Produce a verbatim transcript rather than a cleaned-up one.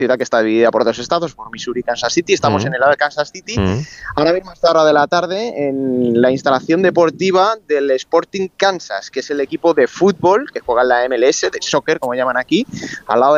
ciudad que está dividida por dos estados, por Missouri y Kansas City. Estamos mm. en el lado de Kansas City. Mm. Ahora mismo a esta hora de la tarde en la instalación deportiva del Sporting Kansas, que es el equipo de fútbol que juega en la M L S, de soccer, como llaman aquí, al lado de